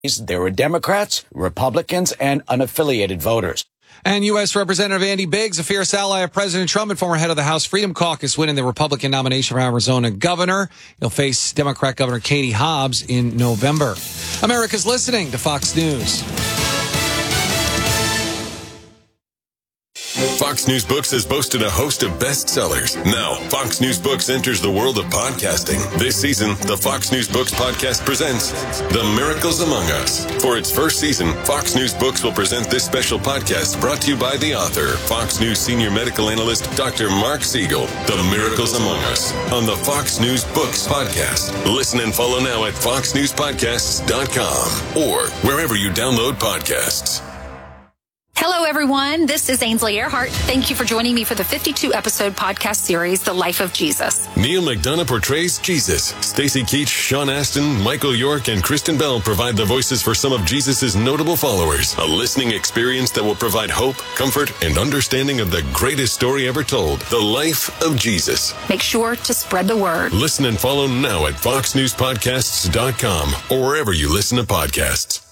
There were Democrats, Republicans, and unaffiliated voters. And U.S. Representative Andy Biggs, a fierce ally of President Trump and former head of the House Freedom Caucus, winning the Republican nomination for Arizona governor. He'll face Democrat Governor Katie Hobbs in November. America's listening to Fox News. Fox News Books has boasted a host of bestsellers. Now, Fox News Books enters the world of podcasting. This season, the Fox News Books podcast presents The Miracles Among Us. For its first season, Fox News Books will present this special podcast brought to you by the author, Fox News senior medical analyst, Dr. Mark Siegel. The Miracles Among Us on the Fox News Books podcast. Listen and follow now at foxnewspodcasts.com or wherever you download podcasts. Hello, everyone. This is Ainsley Earhart. Thank you for joining me for the 52-episode podcast series, The Life of Jesus. Neil McDonough portrays Jesus. Stacey Keach, Sean Astin, Michael York, and Kristen Bell provide the voices for some of Jesus' notable followers. A listening experience that will provide hope, comfort, and understanding of the greatest story ever told, The Life of Jesus. Make sure to spread the word. Listen and follow now at foxnewspodcasts.com or wherever you listen to podcasts.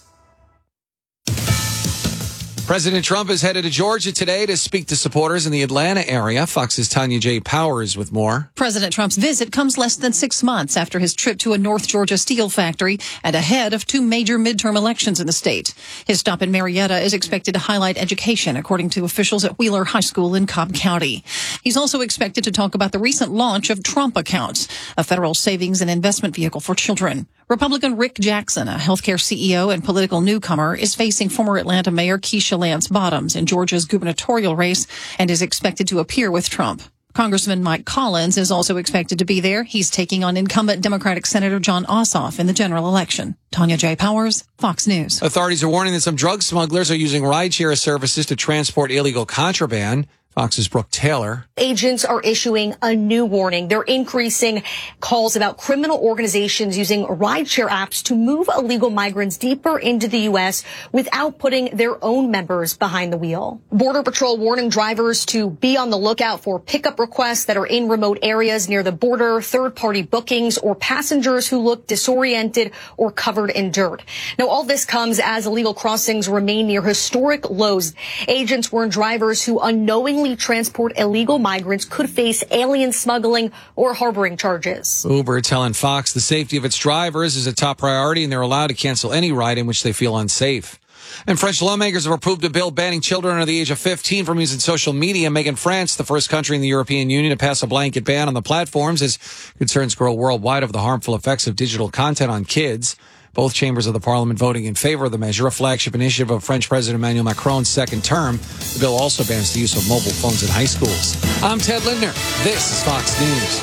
President Trump is headed to Georgia today to speak to supporters in the Atlanta area. Fox's Tanya J. Powers with more. President Trump's visit comes less than 6 months after his trip to a North Georgia steel factory and ahead of two major midterm elections in the state. His stop in Marietta is expected to highlight education, according to officials at Wheeler High School in Cobb County. He's also expected to talk about the recent launch of Trump Accounts, a federal savings and investment vehicle for children. Republican Rick Jackson, a healthcare CEO and political newcomer, is facing former Atlanta Mayor Keisha Lance Bottoms in Georgia's gubernatorial race and is expected to appear with Trump. Congressman Mike Collins is also expected to be there. He's taking on incumbent Democratic Senator Jon Ossoff in the general election. Tanya J. Powers, Fox News. Authorities are warning that some drug smugglers are using rideshare services to transport illegal contraband. Fox's Brooke Taylor. Agents are issuing a new warning. They're increasing calls about criminal organizations using rideshare apps to move illegal migrants deeper into the U.S. without putting their own members behind the wheel. Border Patrol warning drivers to be on the lookout for pickup requests that are in remote areas near the border, third-party bookings, or passengers who look disoriented or covered in dirt. Now, all this comes as illegal crossings remain near historic lows. Agents warn drivers who unknowingly transport illegal migrants could face alien smuggling or harboring charges. Uber telling Fox the safety of its drivers is a top priority and they're allowed to cancel any ride in which they feel unsafe. And French lawmakers have approved a bill banning children under the age of 15 from using social media, making France the first country in the European Union to pass a blanket ban on the platforms as concerns grow worldwide over the harmful effects of digital content on kids. Both chambers of the parliament voting in favor of the measure, a flagship initiative of French President Emmanuel Macron's second term. The bill also bans the use of mobile phones in high schools. I'm Ted Lindner. This is Fox News.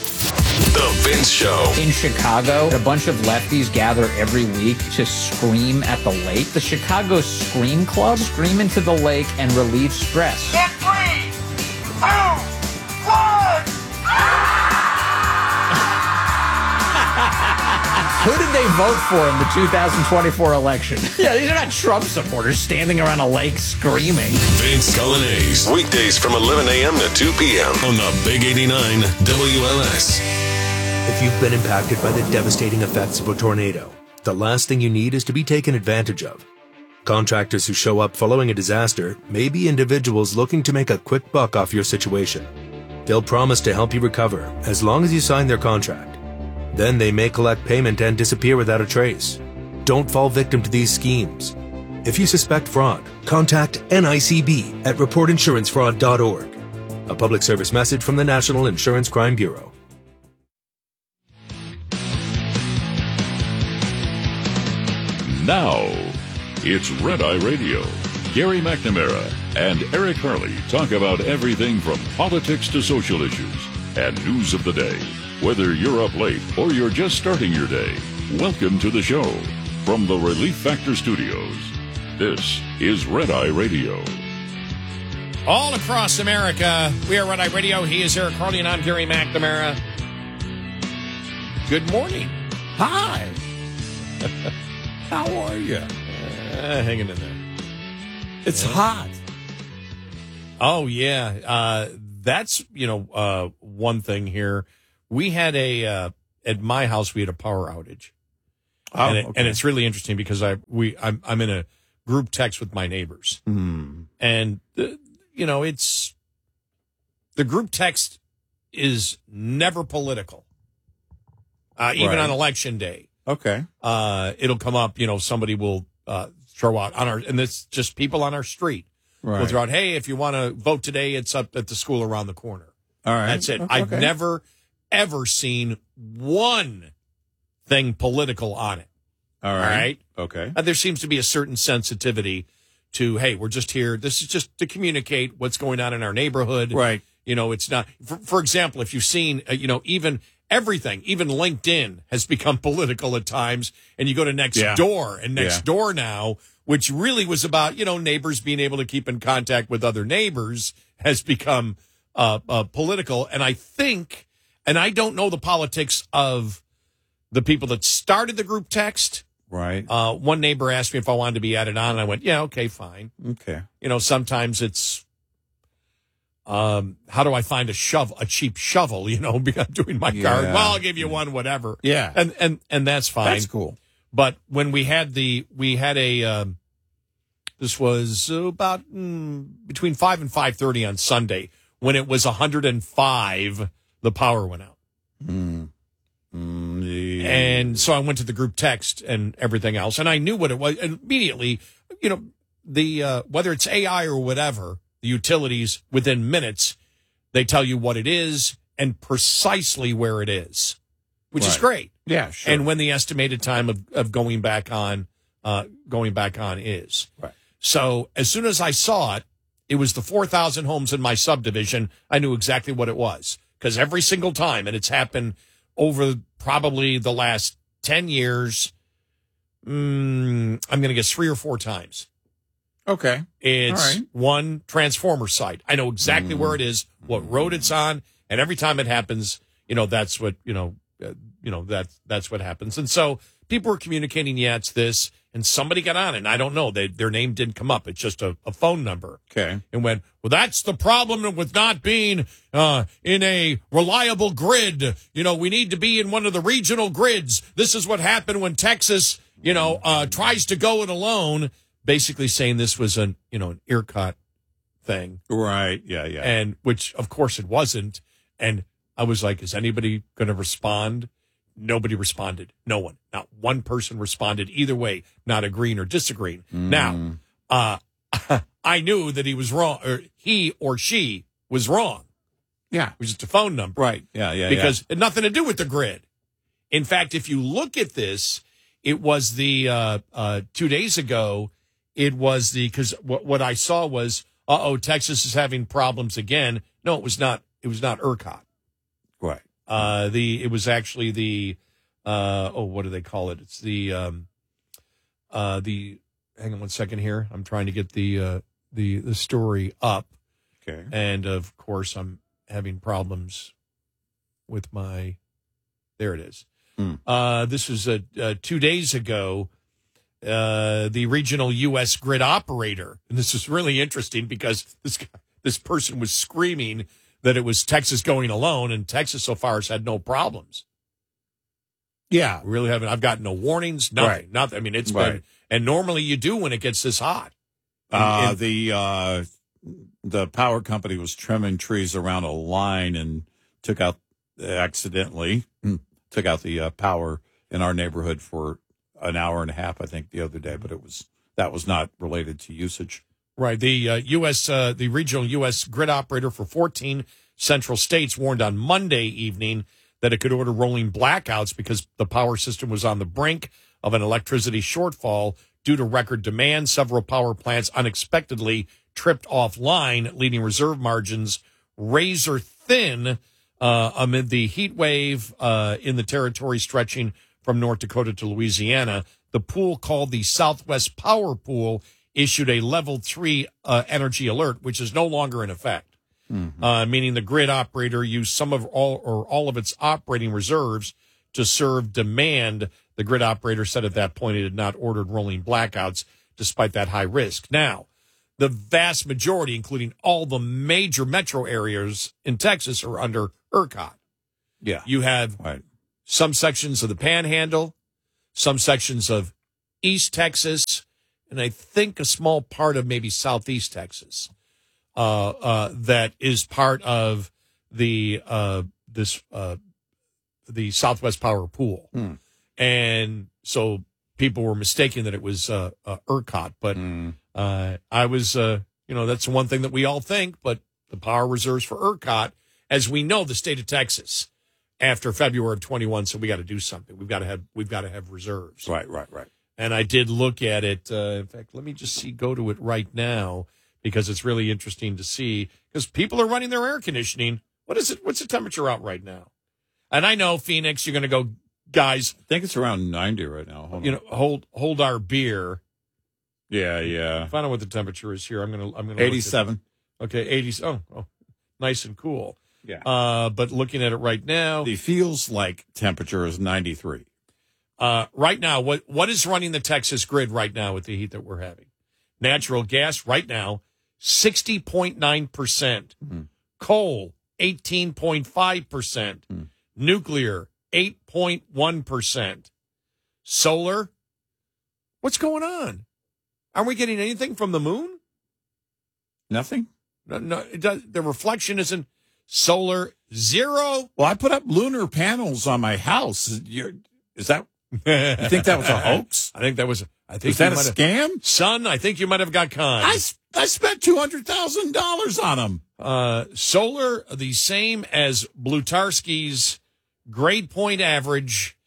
The Vince Show. In Chicago, a bunch of lefties gather every week to scream at the lake. The Chicago Scream Club scream into the lake and relieve stress. In 3, 2, 1. Who did they vote for in the 2024 election? Yeah, these are not Trump supporters standing around a lake screaming. Vince Coglianese. Weekdays from 11 a.m. to 2 p.m. on the Big 89 WLS. If you've been impacted by the devastating effects of a tornado, the last thing you need is to be taken advantage of. Contractors who show up following a disaster may be individuals looking to make a quick buck off your situation. They'll promise to help you recover as long as you sign their contract. Then they may collect payment and disappear without a trace. Don't fall victim to these schemes. If you suspect fraud, contact NICB at reportinsurancefraud.org. A public service message from the National Insurance Crime Bureau. Now, it's Red Eye Radio. Gary McNamara and Eric Harley talk about everything from politics to social issues and news of the day. Whether you're up late or you're just starting your day, welcome to the show. From the Relief Factor Studios, this is Red Eye Radio. All across America, we are Red Eye Radio. He is Eric Harley, and I'm Gary McNamara. Good morning. Hi. How are you? Hanging in there. It's hot. Oh, yeah. That's, one thing here. We had at my house, we had a power outage. Oh, and it's really interesting because I'm in a group text with my neighbors, and it's the group text is never political, even on election day. Okay, it'll come up. Somebody will throw out and it's just people on our street. Right. We'll throw out, hey, if you want to vote today, it's up at the school around the corner. All right, that's it. Okay. I've never ever seen one thing political on it. All right. Okay. There seems to be a certain sensitivity to, hey, we're just here. This is just to communicate what's going on in our neighborhood. Right. It's not, for example, if you've seen, even everything, even LinkedIn has become political at times. And you go to Nextdoor, and Nextdoor now, which really was about, neighbors being able to keep in contact with other neighbors, has become political. And I think, and I don't know the politics of the people that started the group text. Right. One neighbor asked me if I wanted to be added on, and I went, yeah, okay, fine. Okay. Sometimes it's, how do I find a cheap shovel, doing my garden? Well, I'll give you one, whatever. Yeah. And that's fine. That's cool. But when this was about between 5 and 5:30 on Sunday, when it was 105, the power went out. And so I went to the group text and everything else, and I knew what it was. And immediately, whether it's AI or whatever, the utilities, within minutes, they tell you what it is and precisely where it is, which is great. Yeah, sure. And when the estimated time of going back on is. Right. So as soon as I saw it, it was the 4,000 homes in my subdivision. I knew exactly what it was, because every single time, and it's happened over probably the last 10 years, I'm going to guess 3 or 4 times. Okay. It's one transformer site. I know exactly where it is, what road it's on, and every time it happens, that's what, that's what happens. And so people were communicating, it's this, and somebody got on it, and I don't know, their name didn't come up. It's just a phone number. Okay. And went, well, that's the problem with not being in a reliable grid. We need to be in one of the regional grids. This is what happened when Texas, tries to go it alone. Basically saying this was an ERCOT thing. Right. Yeah. And which, of course, it wasn't. And I was like, is anybody going to respond? Nobody responded. No one. Not one person responded either way, not agreeing or disagreeing. Now, I knew that he was wrong, or he or she was wrong. Yeah. It was just a phone number. Right. Yeah. Because it had nothing to do with the grid. In fact, if you look at this, it was the 2 days ago. It was because what I saw was, Texas is having problems again. No, it was not. It was not ERCOT. Right. It was actually the, what do they call it? It's the, hang on one second here. I'm trying to get the story up. Okay. And of course, I'm having problems with there it is. This was 2 days ago. The regional U.S. grid operator, and this is really interesting because this person was screaming that it was Texas going alone, and Texas so far has had no problems. Yeah, really haven't. I've gotten no warnings, nothing. Right. Nothing. I mean, it's been, and normally you do when it gets this hot. The power company was trimming trees around a line and accidentally took out the power in our neighborhood for an hour and a half, I think, the other day, but that was not related to usage. Right. The regional U.S. grid operator for 14 central states warned on Monday evening that it could order rolling blackouts because the power system was on the brink of an electricity shortfall due to record demand. Several power plants unexpectedly tripped offline, leaving reserve margins razor thin amid the heat wave in the territory stretching from North Dakota to Louisiana. The pool, called the Southwest Power Pool, issued a level 3 energy alert, which is no longer in effect, meaning the grid operator used some of all of its operating reserves to serve demand. The grid operator said at that point it had not ordered rolling blackouts despite that high risk. Now, the vast majority, including all the major metro areas in Texas, are under ERCOT. Yeah. You have some sections of the Panhandle, some sections of East Texas, and I think a small part of maybe Southeast Texas that is part of the the Southwest Power Pool. And so people were mistaken that it was ERCOT, but I was, that's one thing that we all think, but the power reserves for ERCOT, as we know, the state of Texas after February of 21, so we got to do something. We've got to have reserves. Right. And I did look at it. In fact, let me just go to it right now because it's really interesting to see because people are running their air conditioning. What is it? What's the temperature out right now? And I know Phoenix, you're going to go, guys. I think it's around 90 right now. Hold our beer. Yeah. Find out what the temperature is here. I'm gonna 87. Okay, 80. Oh, nice and cool. Yeah. But looking at it right now, the feels like temperature is 93. Right now, what is running the Texas grid right now with the heat that we're having? Natural gas right now, 60.9%. Coal, 18.5%. Nuclear, 8.1%. Solar, what's going on? Aren't we getting anything from the moon? Nothing? No, the reflection isn't solar, zero. Well, I put up lunar panels on my house. Is that, you think that was a hoax? I think that was, is that a scam? Son, I think you might have got conned. I spent $200,000 on them. Solar, the same as Blutarski's grade point average,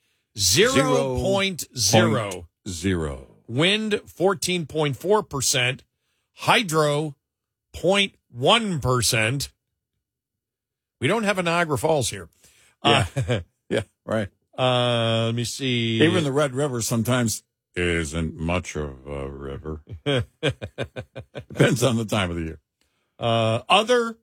0.0. Wind, 14.4%. Hydro, 0.1%. We don't have a Niagara Falls here. Yeah, right. Let me see. Even the Red River sometimes isn't much of a river. Depends on the time of the year. Other,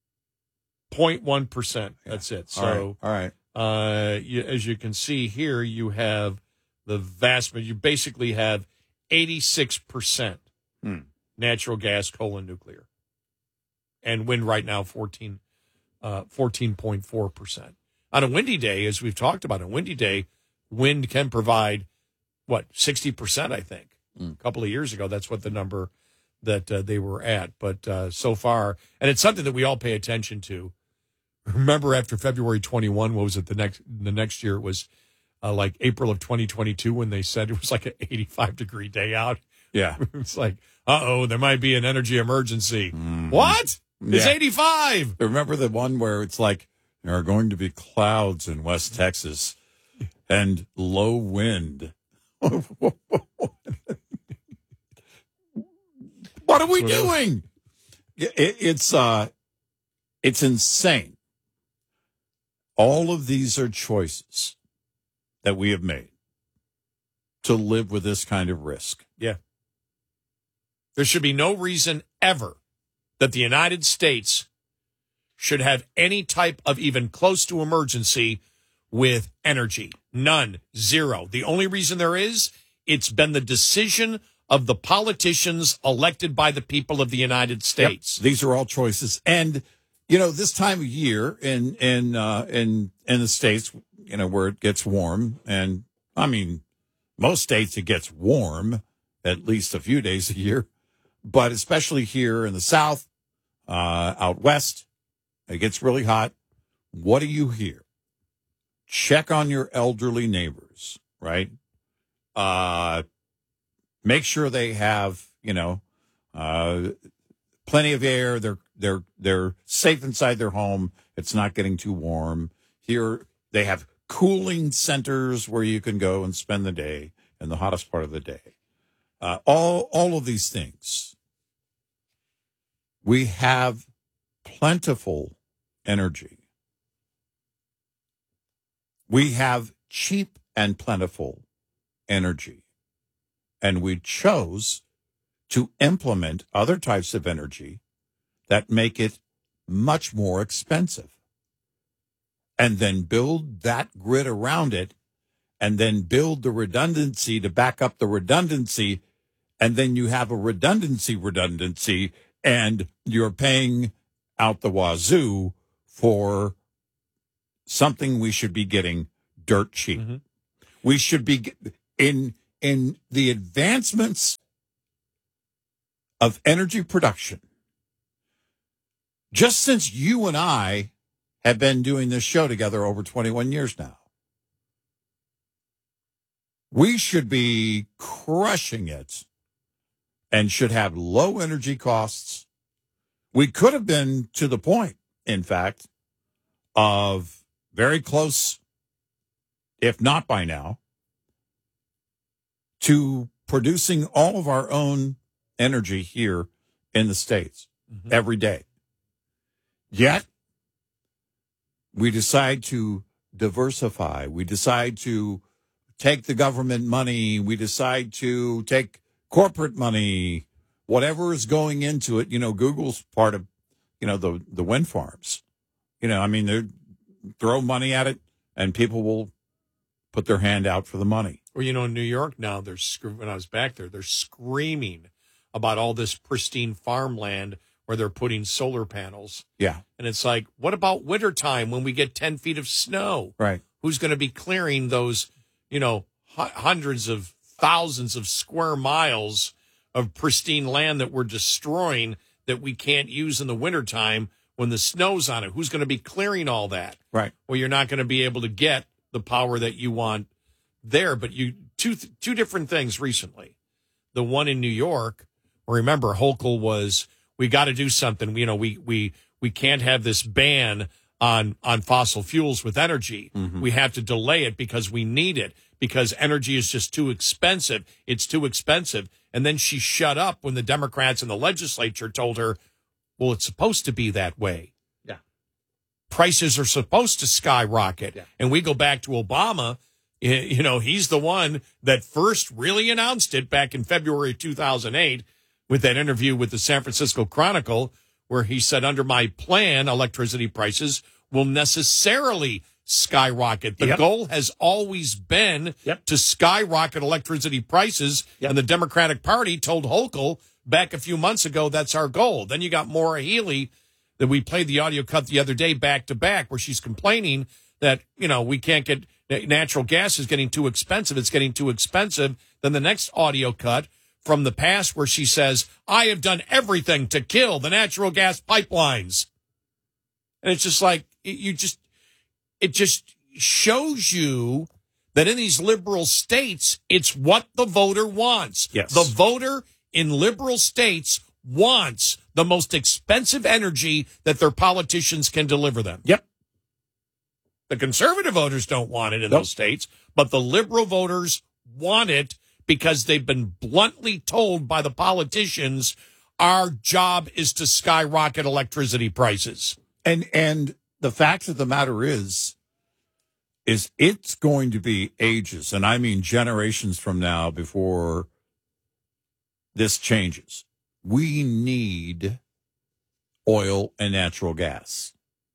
0.1%. That's it. So, all right. As you can see here, you have the you basically have 86% natural gas, coal, and nuclear. And wind right now, 14.4%. On a windy day, as we've talked about, wind can provide, 60%, I think. A couple of years ago, that's what the number that they were at. But so far, and it's something that we all pay attention to. Remember after February 21, what was it? The next year it was like April of 2022 when they said it was like an 85-degree day out. Yeah. It's like, there might be an energy emergency. What? It's 85. Remember the one where it's like, there are going to be clouds in West Texas and low wind. What are we doing? It's insane. All of these are choices that we have made to live with this kind of risk. Yeah. There should be no reason ever that the United States should have any type of even close to emergency with energy. None. Zero. The only reason there is, it's been the decision of the politicians elected by the people of the United States. Yep. These are all choices. And, this time of year in the States, where it gets warm, and I mean, most states it gets warm at least a few days a year, but especially here in the South, out west, it gets really hot. What do you hear? Check on your elderly neighbors, right? Make sure they have, plenty of air. They're safe inside their home. It's not getting too warm. Here they have cooling centers where you can go and spend the day in the hottest part of the day. All of these things. We have plentiful energy. We have cheap and plentiful energy. And we chose to implement other types of energy that make it much more expensive. And then build that grid around it, and then build the redundancy to back up the redundancy. And then you have a redundancy, and you're paying out the wazoo for something we should be getting dirt cheap. We should be, in the advancements of energy production, just since you and I have been doing this show together over 21 years now, we should be crushing it and should have low energy costs. We could have been to the point, in fact, of very close, if not by now, to producing all of our own energy here in the States every day. Yet, we decide to diversify. We decide to take the government money. We decide to take corporate money, whatever is going into it. You know, Google's part of, you know, the wind farms. You know, I mean, they throw money at it and people will put their hand out for the money. Or, you know, in New York now, when I was back there, they're screaming about all this pristine farmland where they're putting solar panels. Yeah. And it's like, what about wintertime when we get 10 feet of snow? Right. Who's going to be clearing those, you know, hundreds of thousands of square miles of pristine land that we're destroying that we can't use in the wintertime when the snow's on it? Who's going to be clearing all that? Right. Well, you're not going to be able to get the power that you want there. But two different things recently. The one in New York, remember, Hochul was, we got to do something. You know, we can't have this ban on fossil fuels with energy. Mm-hmm. We have to delay it because we need it, because energy is just too expensive. It's too expensive. And then she shut up when the Democrats in the legislature told her, well, it's supposed to be that way. Yeah. Prices are supposed to skyrocket. Yeah. And we go back to Obama. You know, he's the one that first really announced it back in February 2008 with that interview with the San Francisco Chronicle, where he said, under my plan, electricity prices will necessarily skyrocket. The goal has always been to skyrocket electricity prices. And the Democratic Party told Hochul back a few months ago, that's our goal. Then you got Maura Healey, that we played the audio cut the other day back to back, where she's complaining that, you know, we can't get, natural gas is getting too expensive. It's getting too expensive. Then the next audio cut from the past where she says, I have done everything to kill the natural gas pipelines. And it's just like, it just shows you that in these liberal states, it's what the voter wants. Yes. The voter in liberal states wants the most expensive energy that their politicians can deliver them. Yep. The conservative voters don't want it in those states, but the liberal voters want it because they've been bluntly told by the politicians, our job is to skyrocket electricity prices. And the fact of the matter is it's going to be ages, and I mean generations from now, before this changes. We need oil and natural gas.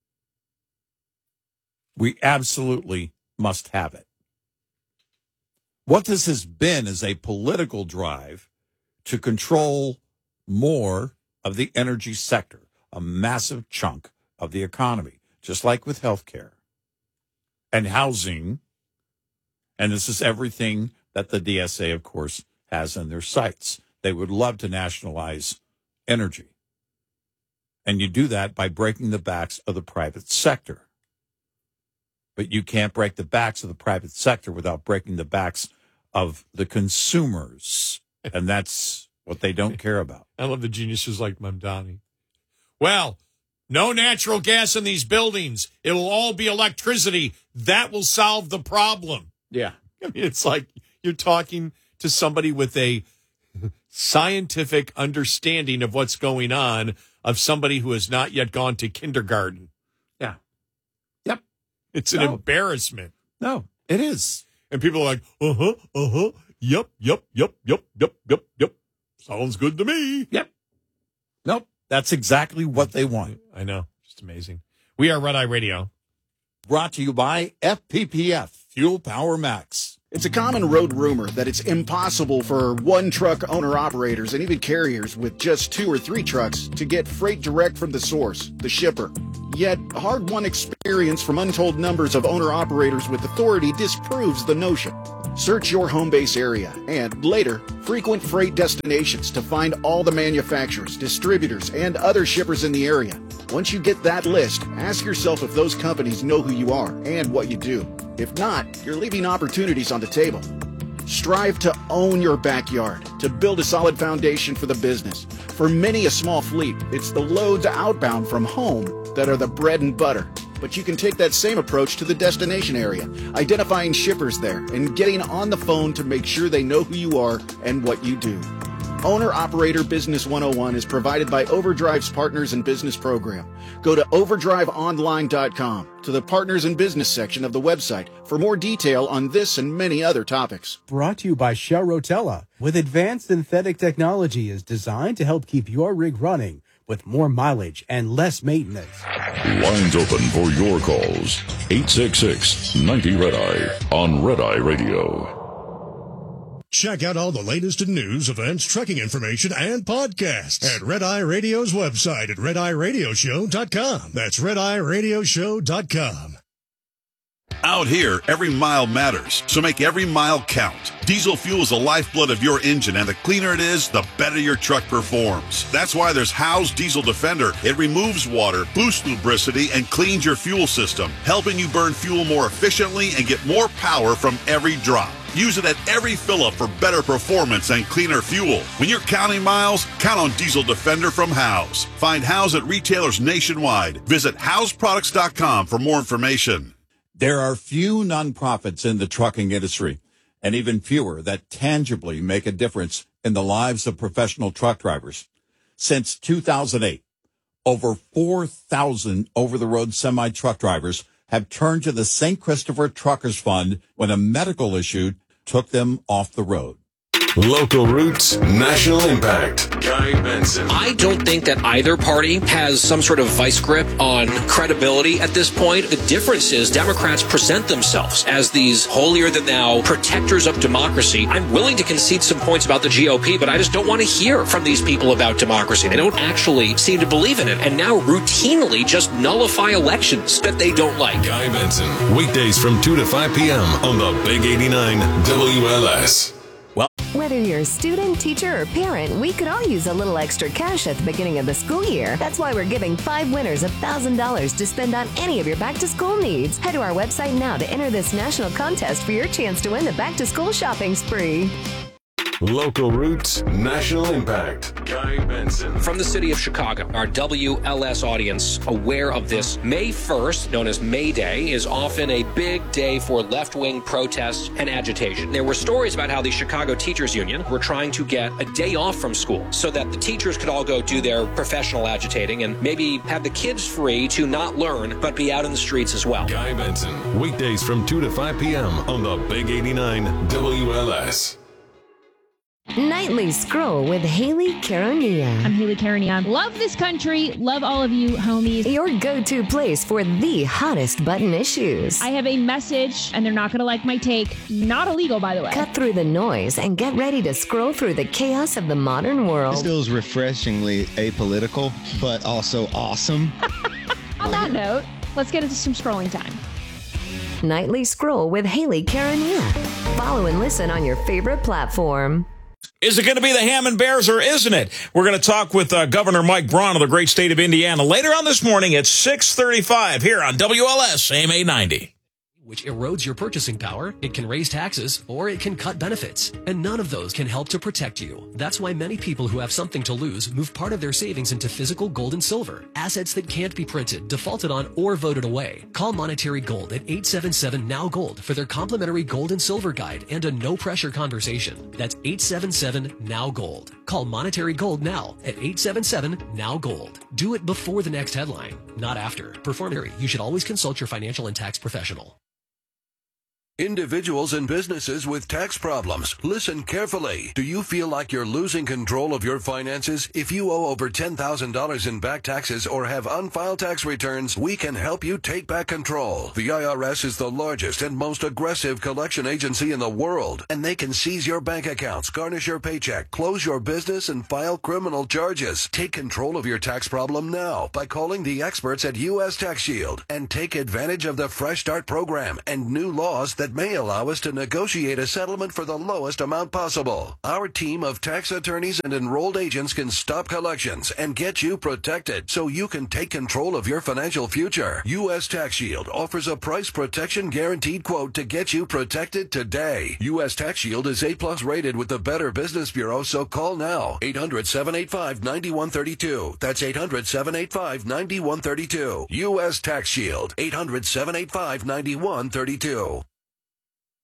We absolutely must have it. What this has been is a political drive to control more of the energy sector, a massive chunk of the economy, just like with healthcare and housing. And this is everything that the DSA, of course, has in their sights. They would love to nationalize energy. And you do that by breaking the backs of the private sector. But you can't break the backs of the private sector without breaking the backs of the consumers. And that's what they don't care about. I love the geniuses like Mamdani. Well, no natural gas in these buildings. It'll all be electricity. That will solve the problem. Yeah. I mean, it's like you're talking to somebody with a scientific understanding of what's going on, of somebody who has not yet gone to kindergarten. Yeah. Yep. It's an embarrassment. No, it is. And people are like, yep. Sounds good to me. Yep. Nope. That's exactly what they want. I know. Just amazing. We are Red Eye Radio. Brought to you by FPPF, Fuel Power Max. It's a common road rumor that it's impossible for one-truck owner-operators and even carriers with just 2 or 3 trucks to get freight direct from the source, the shipper. Yet, hard-won experience from untold numbers of owner-operators with authority disproves the notion. Search your home base area and, later, frequent freight destinations to find all the manufacturers, distributors, and other shippers in the area. Once you get that list, ask yourself if those companies know who you are and what you do. If not, you're leaving opportunities on the table. Strive to own your backyard, to build a solid foundation for the business. For many a small fleet, it's the loads outbound from home that are the bread and butter. But you can take that same approach to the destination area, identifying shippers there and getting on the phone to make sure they know who you are and what you do. Owner-Operator Business 101 is provided by Overdrive's Partners in Business program. Go to overdriveonline.com to the Partners in Business section of the website for more detail on this and many other topics. Brought to you by Shell Rotella, with advanced synthetic technology is designed to help keep your rig running with more mileage and less maintenance. Lines open for your calls. 866-90-RED-EYE on Red Eye Radio. Check out all the latest in news, events, trucking information, and podcasts at Red Eye Radio's website at RedEyeRadioshow.com. That's RedEyeRadioshow.com. Out here, every mile matters, so make every mile count. Diesel fuel is the lifeblood of your engine, and the cleaner it is, the better your truck performs. That's why there's Howe's Diesel Defender. It removes water, boosts lubricity, and cleans your fuel system, helping you burn fuel more efficiently and get more power from every drop. Use it at every fill-up for better performance and cleaner fuel. When you're counting miles, count on Diesel Defender from Howe's. Find Howe's at retailers nationwide. Visit Howe'sProducts.com for more information. There are few nonprofits in the trucking industry, and even fewer that tangibly make a difference in the lives of professional truck drivers. Since 2008, over 4,000 over-the-road semi-truck drivers have turned to the St. Christopher Truckers Fund when a medical issue took them off the road. Local roots, national impact. Guy Benson. I don't think that either party has some sort of vice grip on credibility at this point. The difference is Democrats present themselves as these holier-than-thou protectors of democracy. I'm willing to concede some points about the GOP, but I just don't want to hear from these people about democracy. They don't actually seem to believe in it, and now routinely just nullify elections that they don't like. Guy Benson, weekdays from 2 to 5 p.m. on the Big 89 WLS. Whether you're a student, teacher, or parent, we could all use a little extra cash at the beginning of the school year. That's why we're giving 5 winners $1,000 to spend on any of your back-to-school needs. Head to our website now to enter this national contest for your chance to win the back-to-school shopping spree. Local roots, national impact. Guy Benson. From the city of Chicago, our WLS audience aware of this. May 1st, known as May Day, is often a big day for left-wing protests and agitation. There were stories about how the Chicago Teachers Union were trying to get a day off from school so that the teachers could all go do their professional agitating and maybe have the kids free to not learn but be out in the streets as well. Guy Benson, weekdays from 2 to 5 p.m. on the Big 89 WLS. Nightly Scroll with Haley Caronia. I'm Haley Caronia. Love this country. Love all of you, homies. Your go-to place for the hottest button issues. I have a message, and they're not going to like my take. Not illegal, by the way. Cut through the noise and get ready to scroll through the chaos of the modern world. This feels refreshingly apolitical, but also awesome. On that note, let's get into some scrolling time. Nightly Scroll with Haley Caronia. Follow and listen on your favorite platform. Is it going to be the Hammond Bears or isn't it? We're going to talk with Governor Mike Braun of the great state of Indiana later on this morning at 6:35 here on WLS AM 890. Which erodes your purchasing power, it can raise taxes, or it can cut benefits. And none of those can help to protect you. That's why many people who have something to lose move part of their savings into physical gold and silver. Assets that can't be printed, defaulted on, or voted away. Call Monetary Gold at 877-NOW-GOLD for their complimentary gold and silver guide and a no-pressure conversation. That's 877-NOW-GOLD. Call Monetary Gold now at 877-NOW-GOLD. Do it before the next headline, not after. Performance. You should always consult your financial and tax professional. Individuals and businesses with tax problems, listen carefully. Do you feel like you're losing control of your finances? If you owe over $10,000 in back taxes or have unfiled tax returns, we can help you take back control. The IRS is the largest and most aggressive collection agency in the world, and they can seize your bank accounts, garnish your paycheck, close your business, and file criminal charges. Take control of your tax problem now by calling the experts at U.S. Tax Shield and take advantage of the Fresh Start program and new laws that that may allow us to negotiate a settlement for the lowest amount possible. Our team of tax attorneys and enrolled agents can stop collections and get you protected so you can take control of your financial future. U.S. Tax Shield offers a price protection guaranteed quote to get you protected today. U.S. Tax Shield is A+ rated with the Better Business Bureau, so call now. 800-785-9132. That's 800-785-9132. U.S. Tax Shield. 800-785-9132.